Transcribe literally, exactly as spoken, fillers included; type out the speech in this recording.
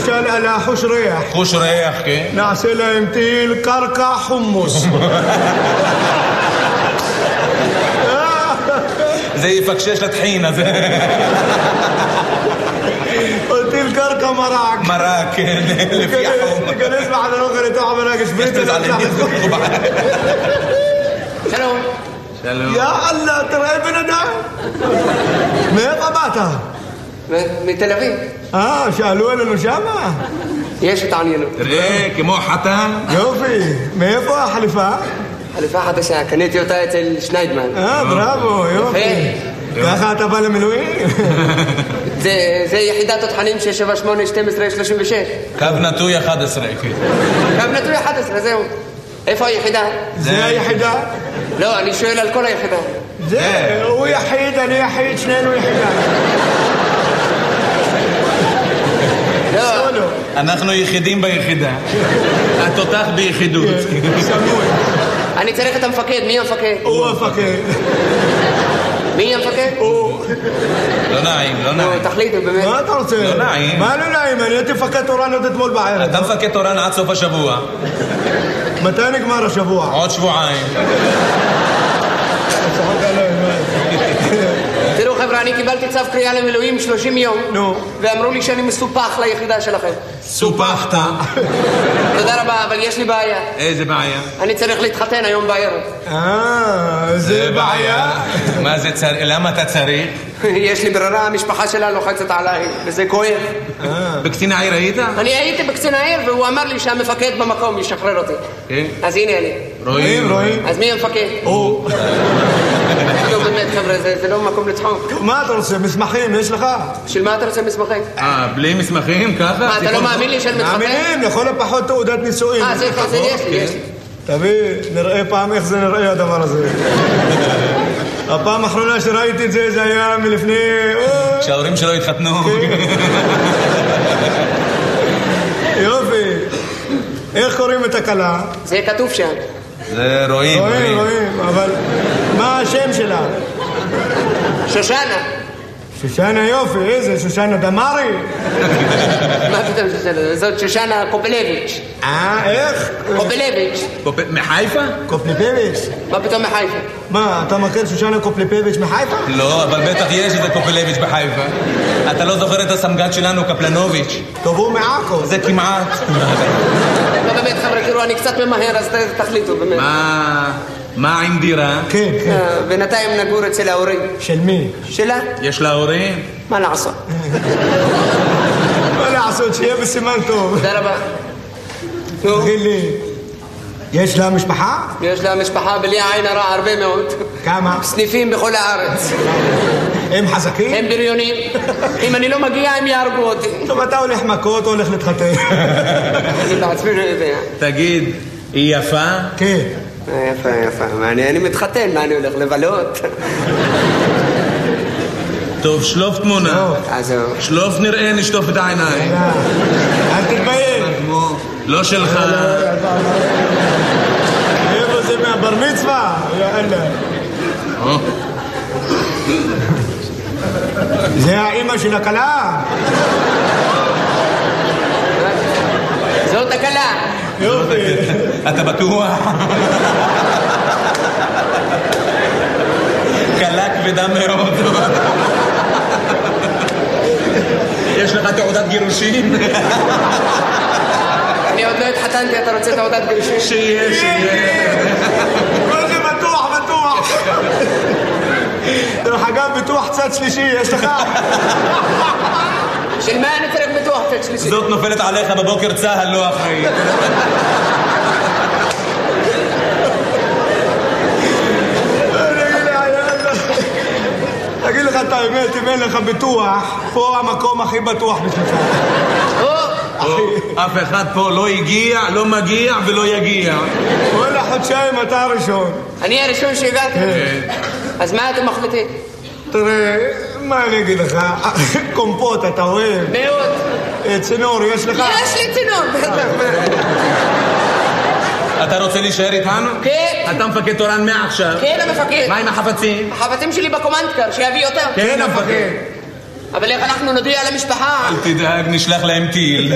لمشال على حوش ريح. حوش ريح كي نعسي لهم تيل كركع حمص. زي فكشاش لطحينة. قلت الكركع مراك مراك اللي فيها حوم. كان اسمع على الأخرى توع مراك شبريت. شلون شلون يا الله ترى ابن ده ما طبعتها من تل أبيب. اه شالوا له شامة. ايش تعني له ريك مو حتى يوفي ما يفوا حلفاء حلفاء حتى شا كانت يوتايت الشنايدمان. اه برافو يوفي كاخا تبال ملوين. زي زي حدات تحنيم شي شباش مون اشتمس ريش لشم بشير كابنتو يا خادس ريك كابنتو يا حدث رزيو ايش هي حدات زي حدا لا أنا شوية الكل يا حدا زي ويحيد أنا يحيد اثنين ويحيد لا אנחנו יחידים ביחידה. התותח ביחידות. אני צריך את המפקד, מי המפקד? הוא המפקד. מי המפקד? הוא. לא נעים, לא נעים. תחליטו באמת. מה אתה רוצה? לא נעים. מה לא נעים? אני הייתי מפקד תורן עוד אתמול בערב. אתה מפקד תורן עד סוף השבוע. מתי נגמר השבוע? עוד שבועיים. תראו חבר'ה, אני קיבלתי צו קריאה למילואים שלושים יום. נו. ואמרו לי שאני מסופח ליחידה שלכם. סופחת. תודה רבה, אבל יש לי בעיה. איזה בעיה? אני צריך להתחתן היום בערב. אה, זה בעיה. מה זה צריך? למה אתה צריך? יש לי ברירה, המשפחה שלה לוחצת עליי, וזה כואב. בקצין העיר היית? אני הייתי בקצין העיר, והוא אמר לי שהמפקד במקום ישחרר אותי. כן. אז הנה אני. רואים, רואים. אז מי המפקד? הוא. לא באמת חבר'ה, זה לא מקום לצחוק. מה אתה רוצה? מסמכים יש לך? של מה אתה רוצה מסמכים? אה, בלי מסמכים ככה? מה, אתה לא מאמין לי שאני מתחתן? מאמינים, לכל הפחות תעודת נישואים. אה, זה יש לי, יש לי. תביא, נראה פעם איך זה נראה הדבר הזה. הפעם האחרונה שראיתי את זה, זה היה מלפני... כשההורים שלו התחתנו. יופי. איך קוראים את הכלה? זה כתוב שם. זה רואים, רואים, רואים, אבל מה השם שלה? שושנה. שושנה יופי, איזה שושנה דמרי? מה פתאום שושנה? זאת שושנה קופלביץ'. אה, איך? קופלביץ'. מחיפה? קופליפביץ'. מה פתאום מחיפה? מה, אתה מכיר שושנה קופליפביץ' מחיפה? לא, אבל בטח יש איזה קופלביץ' בחיפה. אתה לא זוכר את הסמג"ד שלנו, קפלנוביץ'? טוב, הוא מעכו. זה כמעט. לא באמת חבר'ה, תראו, אני קצת ממהר, אז תחליטו באמת. מה... מה עם דירה? כן, כן. בינתיים נגור אצל ההורים. של מי? שלה? יש לה הורים? מה לעשות? מה לעשות, שיהיה בסימן טוב. תודה רבה. תגיד לי, יש לה משפחה? יש לה משפחה בלי עין הרע הרבה מאוד. כמה? סניפים בכל הארץ. הם חזקים? הם בריונים. אם אני לא מגיע, הם יהרגו אותי. טוב, אתה הולך מכות או הולך להתחתן? אני בעצמי לא יודע. תגיד, היא יפה? כן. יפה, יפה. מה, אני מתחתן, מה אני הולך לבלות? טוב, שלוף תמונה. עזוב. שלוף נראה, נשטוף את העיניים. אל תתבייש. לא שלך. איפה זה מהבר מצווה? יאללה. זה האמא של הכלה? זאת הכלה. יופי. אתה בטוח? קלה כבדה מאוד. יש לך תעודת גירושים? אני עוד לא התחתנתי, אתה רוצה תעודת גירושים? שיהיה, שיהיה. מה זה בטוח, בטוח. דרך אגב, ביטוח צד שלישי, יש לך? של מה אני צריך ביטוח צד שלישי? זאת נופלת עליך בבוקר צהל, לא אחראי. תגיד לך את האמת, אם אין לך ביטוח, פה המקום הכי בטוח בשבילך. אף אחד פה לא הגיע, לא מגיע ולא יגיע. וואלה, חודשיים אתה הראשון. אני הראשון שהגעתי? אז מה אתם מחליטים? תראה, מה אני אגיד לך? קומפוט אתה אוהב? מאוד. צינור, יש לך? יש לי צינור, בטח. אתה רוצה להישאר איתנו? כן. אתה מפקד תורן מעכשיו. כן, המפקד. מה עם החפצים? החפצים שלי בקומנדקר, שיביא אותם. כן, המפקד. אבל איך אנחנו נודיע למשפחה? אל תדאג, נשלח להם טיל.